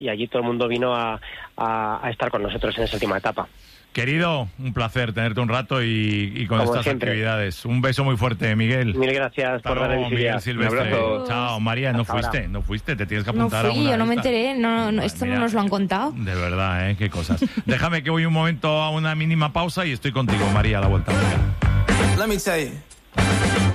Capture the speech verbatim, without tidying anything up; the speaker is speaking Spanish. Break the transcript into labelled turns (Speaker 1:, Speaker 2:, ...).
Speaker 1: y allí todo el mundo vino a, a, a estar con nosotros en esa última etapa.
Speaker 2: Querido, un placer tenerte un rato y, y con
Speaker 1: Como
Speaker 2: estas
Speaker 1: siempre.
Speaker 2: actividades. Un beso muy fuerte, Miguel.
Speaker 1: Mil gracias
Speaker 2: Hasta
Speaker 1: por darle
Speaker 2: luego,
Speaker 1: visibilidad.
Speaker 2: Miguel Silvestre.
Speaker 1: Un abrazo.
Speaker 2: Chao, María, no
Speaker 1: Hasta
Speaker 2: fuiste,
Speaker 1: ahora.
Speaker 2: no fuiste, te tienes que
Speaker 3: No
Speaker 2: apuntar a
Speaker 3: fui,
Speaker 2: una
Speaker 3: yo no
Speaker 2: de
Speaker 3: me
Speaker 2: estas.
Speaker 3: enteré, no, no, esto
Speaker 2: Mira,
Speaker 3: no nos lo han contado.
Speaker 2: De verdad, ¿eh? Qué cosas. Déjame que voy un momento a una mínima pausa y estoy contigo, María, a la vuelta. Venga.
Speaker 4: Let me tell you.